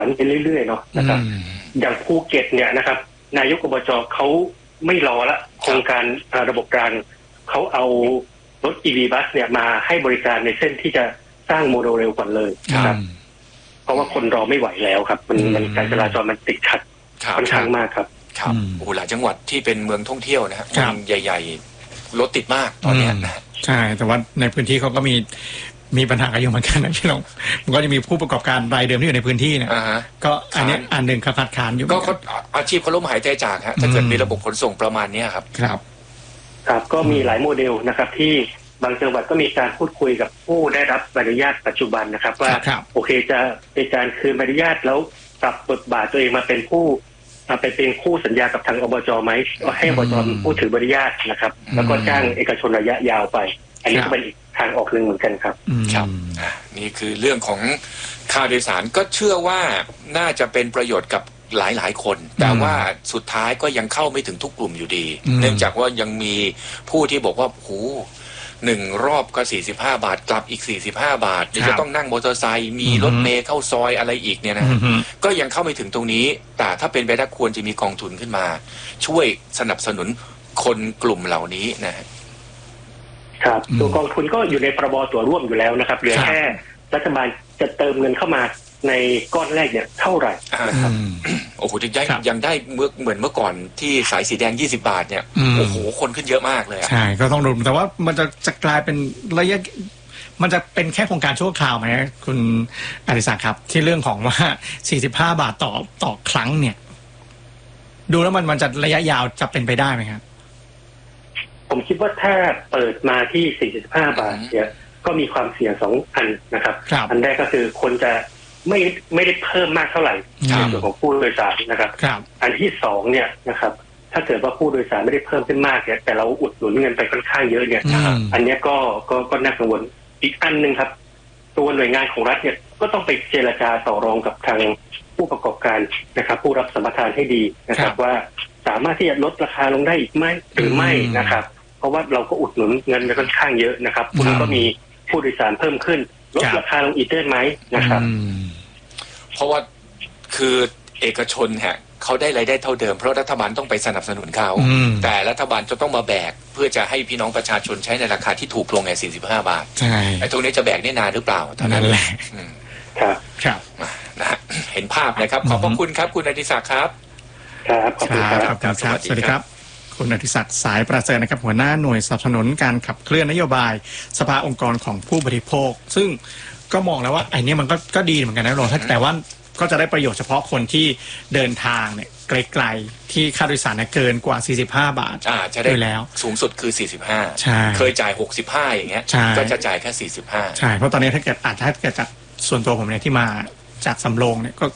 ไปเรื่อยๆเนาะนะครับอย่างภูเก็ตเนี่ยนะครับนายกอบจเขาไม่รอละโครงการระบบรางเขาเอารถ EV บัสเนี่ยมาให้บริการในเส้นที่จะสร้างโมโนเรลก่อนเลยนะครับเพราะว่าคนรอไม่ไหวแล้วครับมันการจราจรมันติดขัดค่อนข้างมากครับครับโอ้หลายจังหวัดที่เป็นเมืองท่องเที่ยวนะฮะเมืองใหญ่ๆรถติดมากตอนนี้นะใช่แต่ว่าในพื้นที่เขาก็มีปัญหากันอยู่เหมือนกันนะพี่น้องมันก็จะมีผู้ประกอบการรายเดิมที่อยู่ในพื้นที่เนี่ยก็อันนี้อันหนึ่งคัดค้านอยู่ก็อาชีพเขาล้มหายใจจากฮะถ้าเกิดมีระบบขนส่งประมาณนี้ครับครับก็มีหลายโมเดลนะครับที่บางจังหวัดก็มีการพูดคุยกับผู้ได้รับใบอนุญาตปัจจุบันนะครับว่าโอเคจะเป็นการคืนใบอนุญาตแล้วปรับบทบาทตัวเองมาเป็นผู้เป็นคู่สัญญากับทางอบจไหมก็ให้อบจเป็นผู้ถือใบอนุญาตนะครับแล้วก็จ้างเอกชนระยะยาวไปอันนี้ก็เป็นอีกทางออกหนึ่งเหมือนกันครับครับนี่คือเรื่องของค่าโดยสารก็เชื่อว่าน่าจะเป็นประโยชน์กับหลายคนแต่ว่าสุดท้ายก็ยังเข้าไม่ถึงทุกกลุ่มอยู่ดีเนื่องจากว่ายังมีผู้ที่บอกว่าโห1 รอบก็45 บาทกลับอีก45 บาทจะต้องนั่งมอเตอร์ไซค์มีรถเมล์เข้าซอยอะไรอีกเนี่ยนะก็ยังเข้าไม่ถึงตรงนี้แต่ถ้าเป็นไปได้ควรจะมีกองทุนขึ้นมาช่วยสนับสนุนคนกลุ่มเหล่านี้นะครับตัวกองทุนก็อยู่ในพรบตัวร่วมอยู่แล้วนะครับเหลือแค่รัฐบาลจะเติมเงินเข้ามาในก้อนแรกเนี่ยเท่าไหร่นะครับโอ้โหยังได้เหมือนเมื่อก่อนที่สายสีแดง20 บาทเนี่ยโอ้โหคนขึ้นเยอะมากเลยใช่ก็ต้องดูแต่ว่ามันจะกลายเป็นระยะมันจะเป็นแค่โครงการชั่วคราวไหมคุณอดิศักดิ์ครับที่เรื่องของว่า45 บาทต่อครั้งเนี่ยดูแล้วมันจะระยะยาวจะเป็นไปได้ไหมครับผมคิดว่าถ้าเปิดมาที่45 บาทเนี่ยก็มีความเสี่ยง2 อันนะครับอันแรกก็คือคนจะไม่ได้เพิ่มมากเท่าไหร่ในส่วนของผู้โดยสารนะครับอันที่2เนี่ยนะครับถ้าเกิดว่าผู้โดยสารไม่ได้เพิ่มขึ้นมากเนี่ยแต่เราอุดหนุนเงินไปค่อนข้างเยอะเนี่ยอันนี้ก็น่ากังวลอีกอันนึงครับตัวหน่วยงานของรัฐเนี่ยก็ต้องไปเจรจาต่อรองกับทางผู้ประกอบการนะครับผู้รับสัมปทานให้ดีนะครับว่าสามารถที่จะลดราคาลงได้อีกไหมหรือไม่นะครับเพราะว่าเราก็อุดหนุนเงินไปค่อนข้างเยอะนะครับคุณก็มีผู้โดยสารเพิ่มขึ้นลดราคาลงอีกได้ไหมนะครับเพราะว่าคือเอกชนฮะเขาได้รายได้เท่าเดิมเพราะรัฐบาลต้องไปสนับสนุนเขาแต่รัฐบาลจะต้องมาแบกเพื่อจะให้พี่น้องประชาชนใช้ในราคาที่ถูกลง45 บาทใช่ไอ้ตรงนี้จะแบกได้นานหรือเปล่าเท่านั้นแหละครับนะฮะเห็นภาพนะครับขอบพระคุณครับคุณอดิศักดิ์ครับครับขอบคุณครับสวัสดีครับคุณอดิศักดิ์สายประเสริฐนะครับหัวหน้าหน่วยสนับสนุนการขับเคลื่อนนโยบายสภาองค์กรของผู้บริโภคซึ่งก็มองแล้วว่าไอ้นี่มันก็ดีเหมือนกันนะรองแต่ว่าก็จะได้ประโยชน์เฉพาะคนที่เดินทางเนี่ยไกลๆที่ค่าโดยสารเกินกว่า45 บาทจะได้แล้วสูงสุดคือ45 ใช่เคยจ่าย65อย่างเงี้ยก็จะจ่ายแค่45 ใช่เพราะตอนนี้ถ้าเกิดจากส่วนตัวผมเนี่ยที่มาจากสำโรงเนี่ยก็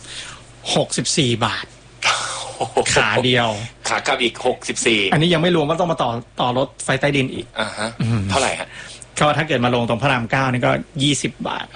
64 บาทขาเดียวขากลับอีก64 อันนี้ยังไม่รวมว่าต้องมาต่อรถไฟใต้ดินอีกเท่าไหร่ฮะก็ถ้าเกิดมาลงตรงพระราม9นี่ก็20 บาท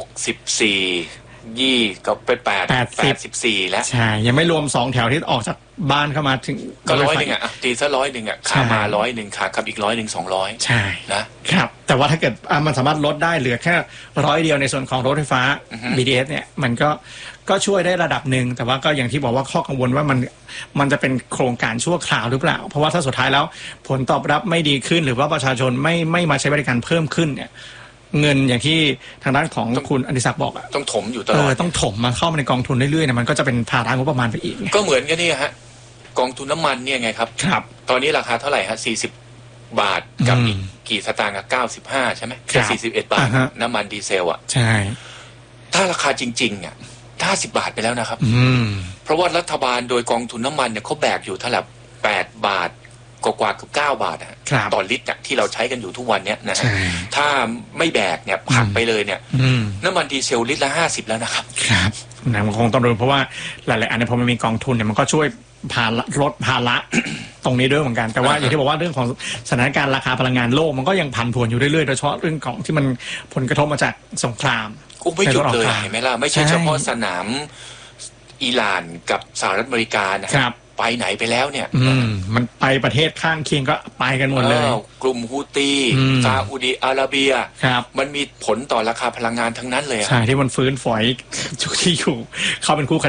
64ก็เป็น84แล้วใช่ยังไม่รวม2 แถวที่ออกจากบ้านเข้ามาถึงก็100อ่ะตีซะ100อ่ะขามา100ขากับอีก100 200 ใช่นะครับแต่ว่าถ้าเกิดมันสามารถลดได้เหลือแค่100 เดียวในส่วนของรถไฟฟ้า BTS เนี่ยมันก็ช่วยได้ระดับหนึ่งแต่ว่าก็อย่างที่บอกว่าข้อกังวลว่ามันจะเป็นโครงการชั่วคราวหรือเปล่าเพราะว่าถ้าสุดท้ายแล้วผลตอบรับไม่ดีขึ้นหรือว่าประชาชนไม่มาใช้บริการเพิ่มขึ้นเนี่ยเงินอย่างที่ทางด้านของคุณอดิศักดิ์บอกต้องถมอยู่ตลอดต้องถมมาเข้ามาในกองทุนเรื่อยๆเนี่ยมันก็จะเป็นภาระงบประมาณไปอีกก็เหมือนกันนี่ฮะกองทุนน้ำมันเนี่ยไงครับตอนนี้ราคาเท่าไหร่ฮะ40 บาทกับอีกกี่สตางค์95ใช่ไหมแค่41 บาทน้ำมันดีเซลอ่ะใช่ถ้าราคาจริงๆอ่ะ50 บาทไปแล้วนะครับเพราะว่ารัฐบาลโดยกองทุนน้ำมันเนี่ยเขาแบกอยู่เท่าไหร่8 บาทกว่าเกือบ9 บาทต่อลิตรเนี่ยที่เราใช้กันอยู่ทุกวันเนี้ยนะฮะถ้าไม่แบกเนี่ยผักไปเลยเนี่ยน้ำมันดีเซลลิตรละ50แล้วนะครับครับนะมันคงต้องดูเพราะว่าหลายๆอันเนี่ยพอมันมีกองทุนเนี่ยมันก็ช่วยลดภาระตรงนี้ด้วยเหมือนกันแต่ว่าอย่างที่บอกว่าเรื่องของสถานการณ์ราคาพลังงานโลกมันก็ยังผันผวนอยู่เรื่อยๆโดยเฉพาะเรื่องของที่มันผลกระทบมาจากสงครามไม่หยุดเลยเห็นไหมล่ะไม่ใช่เฉพาะสนามอิหร่านกับสหรัฐอเมริกานะครับไปไหนไปแล้วเนี่ยมันไปประเทศข้างเคียงก็ไปกันหมดเลยกลุ่มฮูตีซาอุดิอาระเบียมันมีผลต่อราคาพลังงานทั้งนั้นเลยใช่ที่มันฟื้นฝอยที่อยู่เขาเป็นคู่